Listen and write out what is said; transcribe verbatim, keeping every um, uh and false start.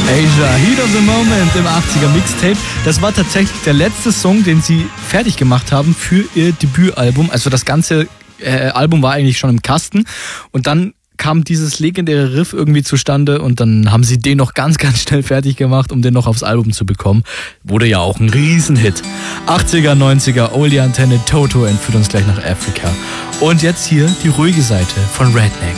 Asia, Heat of the Moment im achtziger Mixtape. Das war tatsächlich der letzte Song, den sie fertig gemacht haben für ihr Debütalbum. Also das ganze äh, Album war eigentlich schon im Kasten. Und dann kam dieses legendäre Riff irgendwie zustande und dann haben sie den noch ganz, ganz schnell fertig gemacht, um den noch aufs Album zu bekommen. Wurde ja auch ein Riesenhit. achtziger, neunziger, Oldie Antenne, Toto entführt uns gleich nach Afrika. Und jetzt hier die ruhige Seite von Rednex.